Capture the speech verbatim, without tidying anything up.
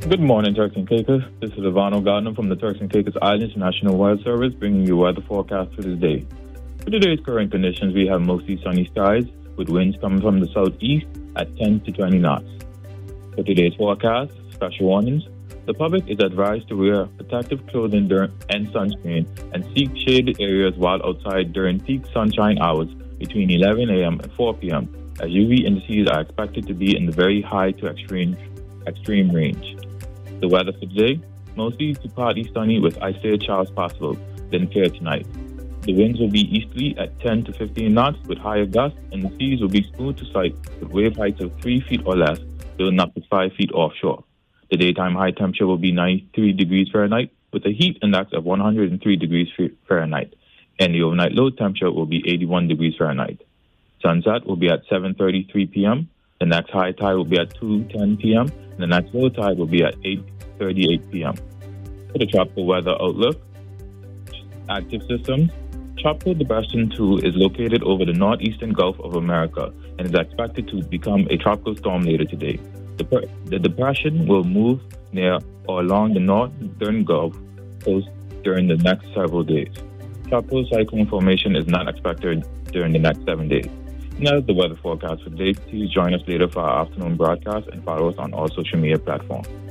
Good morning, Turks and Caicos. This is Ivano Gardner from the Turks and Caicos Islands National Weather Service bringing you weather forecast for today. For today's current conditions, we have mostly sunny skies with winds coming from the southeast at ten to twenty knots. For today's forecast, special warnings. The public is advised to wear protective clothing during, and sunscreen and seek shaded areas while outside during peak sunshine hours between eleven a.m. and four p.m. as U V indices are expected to be in the very high to extreme, extreme range. The weather for today, mostly to partly sunny with isolated showers possible, then clear tonight. The winds will be easterly at ten to fifteen knots with higher gusts, and the seas will be smooth to sight with wave heights of three feet or less, building up to five feet offshore. The daytime high temperature will be ninety-three degrees Fahrenheit with a heat index of one hundred three degrees Fahrenheit, and the overnight low temperature will be eighty-one degrees Fahrenheit. Sunset will be at seven thirty-three p.m. The next high tide will be at two ten p.m. and the next low tide will be at eight thirty-eight p.m. For the tropical weather outlook, active systems. Tropical Depression two is located over the northeastern Gulf of America and is expected to become a tropical storm later today. The, the depression will move near or along the northern Gulf Coast during the next several days. Tropical cyclone formation is not expected during the next seven days. And that is the weather forecast for today. Please join us later for our afternoon broadcast and follow us on all social media platforms.